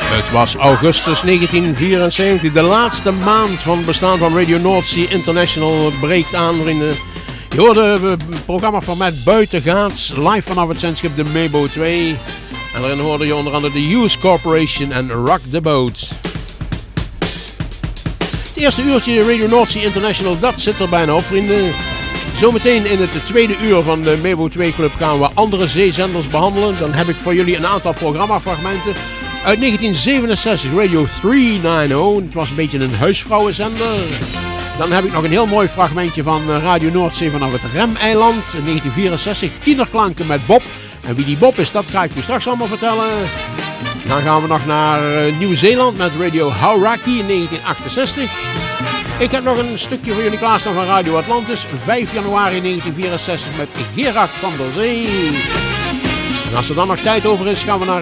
Het was augustus 1974, de laatste maand van het bestaan van Radio Noordzee International. Het breekt aan, vrienden. Je hoorde het programmaformaat Buitengaats, live vanaf het zendschip de Mebo 2. En daarin hoorde je onder andere de Hughes Corporation en Rock the Boat. Het eerste uurtje Radio Noordzee International, dat zit er bijna op, vrienden. Zometeen in het tweede uur van de Mebo 2 Club gaan we andere zeezenders behandelen. Dan heb ik voor jullie een aantal programmafragmenten. Uit 1967, Radio 390. Het was een beetje een huisvrouwenzender. Dan heb ik nog een heel mooi fragmentje van Radio Noordzee vanaf het Remeiland. In 1964, tienerklanken met Bob. En wie die Bob is, dat ga ik je straks allemaal vertellen. Dan gaan we nog naar Nieuw-Zeeland met Radio Hauraki in 1968. Ik heb nog een stukje voor jullie klaarstaan van Radio Atlantis. 5 januari 1964 met Gerard van der Zee. En als er dan nog tijd over is, gaan we naar